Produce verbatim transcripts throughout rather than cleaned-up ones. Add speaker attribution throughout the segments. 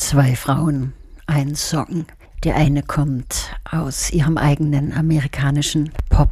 Speaker 1: Zwei Frauen, ein Song. Die eine kommt aus ihrem eigenen amerikanischen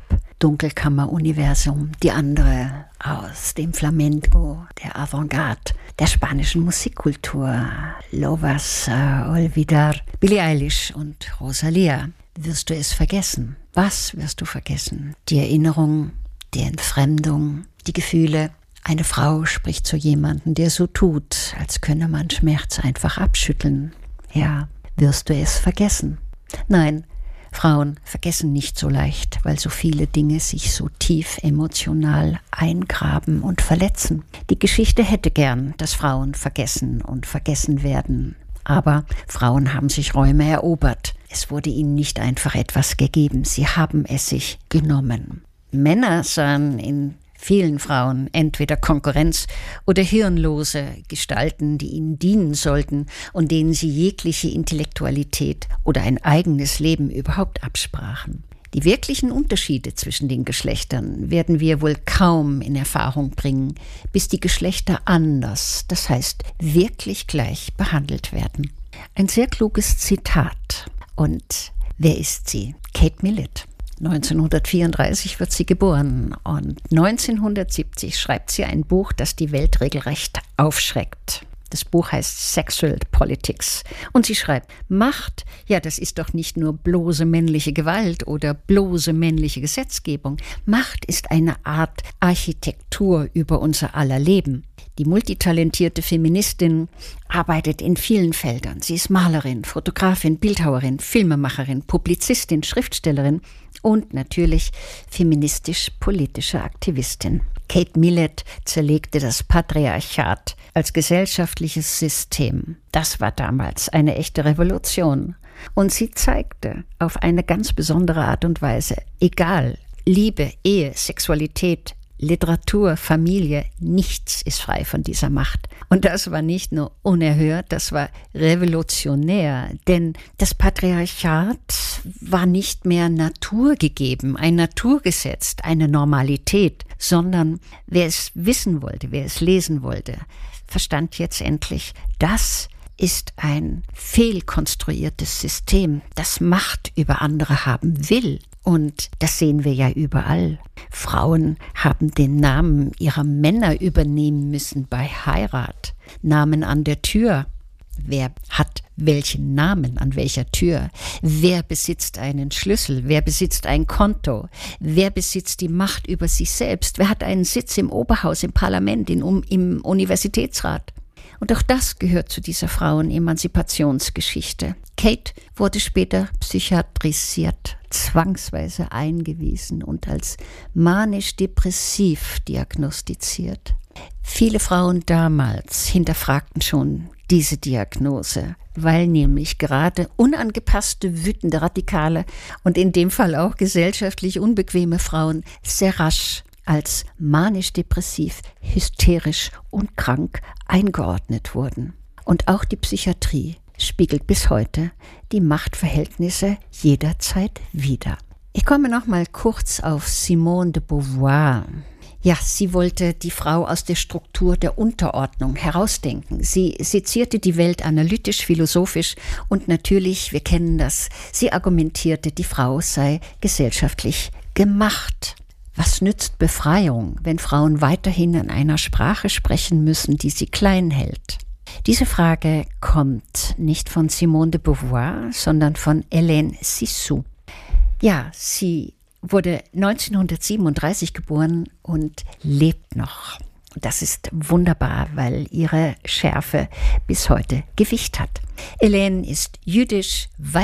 Speaker 1: Pop-Dunkelkammer-Universum, die andere aus dem Flamenco, der Avantgarde, der spanischen Musikkultur. Lo vas a olvidar, Billie Eilish und Rosalía. Wirst du es vergessen? Was wirst du vergessen? Die Erinnerung, die Entfremdung, die Gefühle. Eine Frau spricht zu jemandem, der so tut, als könne man Schmerz einfach abschütteln. Ja, wirst du es vergessen? Nein, Frauen vergessen nicht so leicht, weil so viele Dinge sich so tief emotional eingraben und verletzen. Die Geschichte hätte gern, dass Frauen vergessen und vergessen werden. Aber Frauen haben sich Räume erobert. Es wurde ihnen nicht einfach etwas gegeben, sie haben es sich genommen. Männer sahen in vielen Frauen entweder Konkurrenz oder hirnlose Gestalten, die ihnen dienen sollten und denen sie jegliche Intellektualität oder ein eigenes Leben überhaupt absprachen. Die wirklichen Unterschiede zwischen den Geschlechtern werden wir wohl kaum in Erfahrung bringen, bis die Geschlechter anders, das heißt wirklich gleich behandelt werden. Ein sehr kluges Zitat. Und wer ist sie? Kate Millett. neunzehnhundertvierunddreißig wird sie geboren und neunzehnhundertsiebzig schreibt sie ein Buch, das die Welt regelrecht aufschreckt. Das Buch heißt Sexual Politics und sie schreibt, Macht, ja, das ist doch nicht nur bloße männliche Gewalt oder bloße männliche Gesetzgebung. Macht ist eine Art Architektur über unser aller Leben. Die multitalentierte Feministin arbeitet in vielen Feldern. Sie ist Malerin, Fotografin, Bildhauerin, Filmemacherin, Publizistin, Schriftstellerin und natürlich feministisch-politische Aktivistin. Kate Millett zerlegte das Patriarchat als gesellschaftliches System. Das war damals eine echte Revolution. Und sie zeigte auf eine ganz besondere Art und Weise, egal, Liebe, Ehe, Sexualität, Literatur, Familie, nichts ist frei von dieser Macht. Und das war nicht nur unerhört, das war revolutionär, denn das Patriarchat war nicht mehr naturgegeben, ein Naturgesetz, eine Normalität, sondern wer es wissen wollte, wer es lesen wollte, verstand jetzt endlich, das ist ein fehlkonstruiertes System, das Macht über andere haben will. Und das sehen wir ja überall. Frauen haben den Namen ihrer Männer übernehmen müssen bei Heirat. Namen an der Tür. Wer hat welchen Namen an welcher Tür? Wer besitzt einen Schlüssel? Wer besitzt ein Konto? Wer besitzt die Macht über sich selbst? Wer hat einen Sitz im Oberhaus, im Parlament, in, um, im Universitätsrat? Und auch das gehört zu dieser Frauen-Emanzipationsgeschichte. Kate wurde später psychiatrisiert, zwangsweise eingewiesen und als manisch-depressiv diagnostiziert. Viele Frauen damals hinterfragten schon diese Diagnose, weil nämlich gerade unangepasste, wütende, radikale und in dem Fall auch gesellschaftlich unbequeme Frauen sehr rasch als manisch-depressiv, hysterisch und krank eingeordnet wurden. Und auch die Psychiatrie spiegelt bis heute die Machtverhältnisse jederzeit wider. Ich komme noch mal kurz auf Simone de Beauvoir. Ja, sie wollte die Frau aus der Struktur der Unterordnung herausdenken. Sie sezierte die Welt analytisch, philosophisch und natürlich, wir kennen das, sie argumentierte, die Frau sei gesellschaftlich gemacht. Was nützt Befreiung, wenn Frauen weiterhin in einer Sprache sprechen müssen, die sie klein hält? Diese Frage kommt nicht von Simone de Beauvoir, sondern von Hélène Cixous. Ja, sie wurde neunzehnhundertsiebenunddreißig geboren und lebt noch. Das ist wunderbar, weil ihre Schärfe bis heute Gewicht hat. Hélène ist jüdisch,